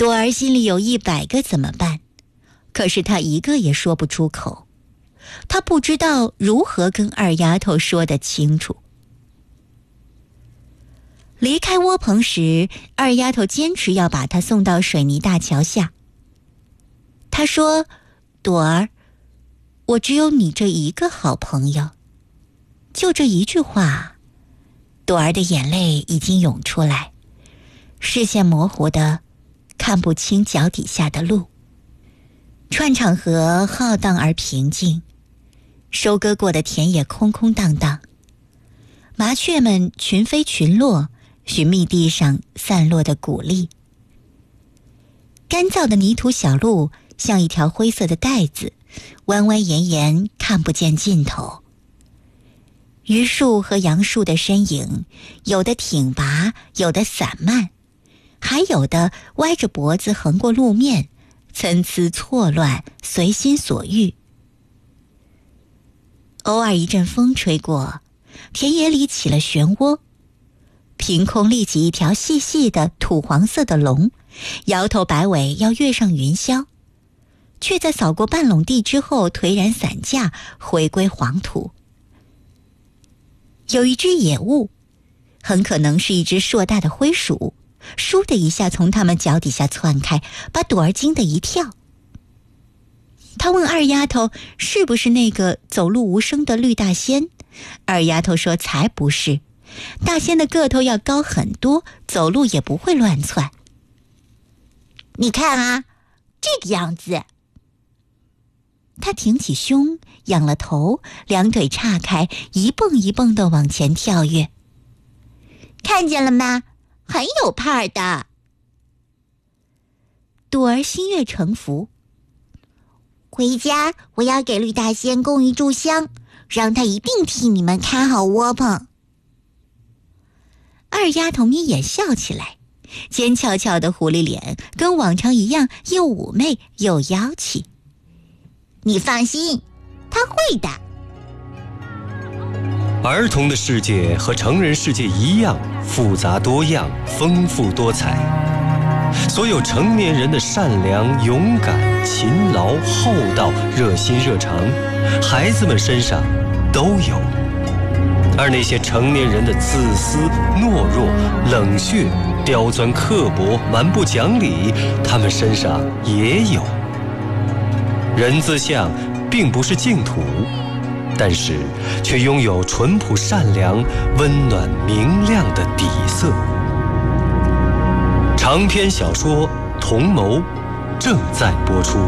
朵儿心里有100个怎么办，可是她一个也说不出口。她不知道如何跟二丫头说得清楚。离开窝棚时，二丫头坚持要把她送到水泥大桥下。她说：“朵儿，我只有你这一个好朋友。”就这一句话，朵儿的眼泪已经涌出来，视线模糊的看不清脚底下的路。串场河浩荡而平静，收割过的田野空空荡荡，麻雀们群飞群落，寻觅地上散落的谷粒。干燥的泥土小路像一条灰色的带子，弯弯延延，看不见尽头。榆树和杨树的身影，有的挺拔，有的散漫，还有的歪着脖子横过路面，参差错乱，随心所欲。偶尔一阵风吹过，田野里起了漩涡，凭空立起一条细细的土黄色的龙，摇头摆尾要跃上云霄，却在扫过半垄地之后颓然散架，回归黄土。有一只野物，很可能是一只硕大的灰鼠，倏的一下从他们脚底下窜开，把朵儿惊得一跳。他问二丫头是不是那个走路无声的绿大仙，二丫头说才不是，大仙的个头要高很多，走路也不会乱窜。你看啊，这个样子。他挺起胸，仰了头，两腿岔开，一蹦一蹦地往前跳跃。看见了吗？很有派儿的。朵儿心悦诚服。回家我要给绿大仙供一炷香，让他一定替你们看好窝棚。二丫头眯眼笑起来，尖翘翘的狐狸脸跟往常一样，又妩媚又妖气。你放心，他会的。 儿童的世界和成人世界一样复杂多样，丰富多彩。所有成年人的善良、勇敢、勤劳、厚道、热心热肠，孩子们身上都有。而那些成年人的自私、懦弱、冷血、刁钻刻薄、蛮不讲理，他们身上也有。人自相并不是净土，但是却拥有淳朴善良、温暖明亮的底色。长篇小说《同谋》正在播出。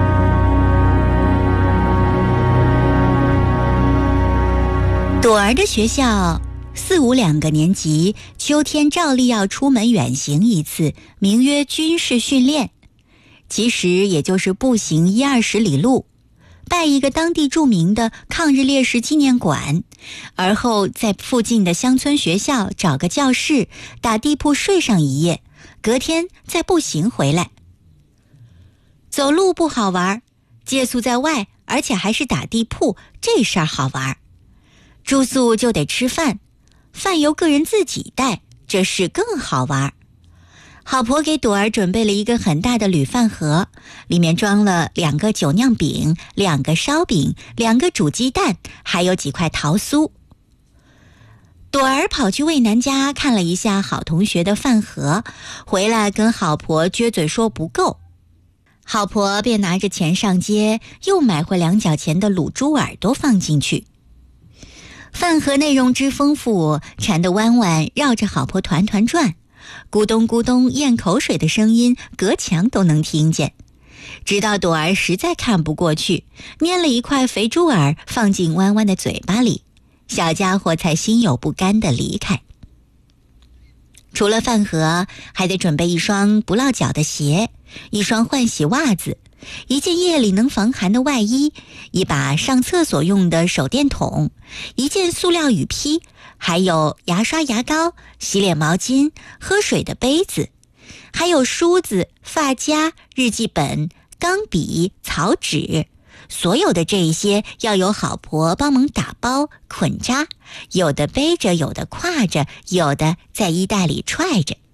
朵儿的学校4、5两个年级秋天照例要出门远行一次，名曰军事训练。其实也就是步行10-20里路，拜一个当地著名的抗日烈士纪念馆，而后在附近的乡村学校找个教室，打地铺睡上一夜，隔天再步行回来。走路不好玩，借宿在外，而且还是打地铺，这事儿好玩。住宿就得吃饭，饭由个人自己带，这事更好玩。好婆给朵儿准备了一个很大的铝饭盒，里面装了2个酒酿饼、2个烧饼、2个煮鸡蛋，还有几块桃酥。朵儿跑去渭南家看了一下好同学的饭盒，回来跟好婆撅嘴说不够。好婆便拿着钱上街，又买回2角钱的卤猪耳朵放进去。饭盒内容之丰富，馋得弯弯绕着好婆团团转，咕咚咕咚咽口水的声音隔墙都能听见。直到朵儿实在看不过去，捏了一块肥猪耳放进弯弯的嘴巴里，小家伙才心有不甘地离开。除了饭盒，还得准备一双不落脚的鞋，一双换洗袜子，一件夜里能防寒的外衣，一把上厕所用的手电筒，一件塑料雨披，还有牙刷、牙膏、洗脸毛巾、喝水的杯子，还有梳子、发夹、日记本、钢笔、草纸。所有的这些要由好婆帮忙打包捆扎，有的背着，有的挎着，有的在衣袋里揣着。